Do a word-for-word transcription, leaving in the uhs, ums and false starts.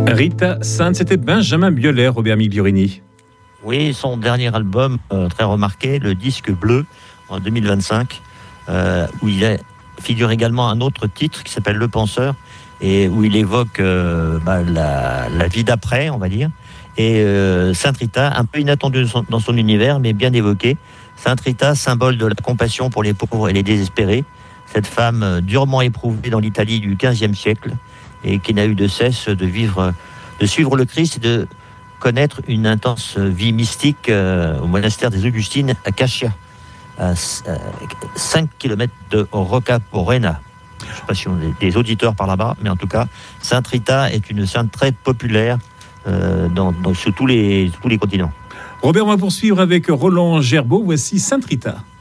Rita Sainte, c'était Benjamin Biolay, Robert Migliorini. Oui, son dernier album, euh, très remarqué, le disque bleu, en deux mille vingt-cinq, euh, où il est, figure également un autre titre qui s'appelle Le Penseur, et où il évoque euh, bah, la, la vie d'après, on va dire. Et euh, Sainte Rita, un peu inattendue dans son univers, mais bien évoqué. Sainte Rita, symbole de la compassion pour les pauvres et les désespérés. Cette femme euh, durement éprouvée dans l'Italie du quinzième siècle, et qui n'a eu de cesse de vivre, de suivre le Christ et de connaître une intense vie mystique euh, au monastère des Augustines à Cascia, à cinq kilomètres de Rocca Porena. Je ne sais pas si on a des auditeurs par là-bas, mais en tout cas, Sainte Rita est une sainte très populaire euh, dans, dans, sur tous les, tous les continents. Robert, on va poursuivre avec Roland Gerbeau. Voici Sainte Rita.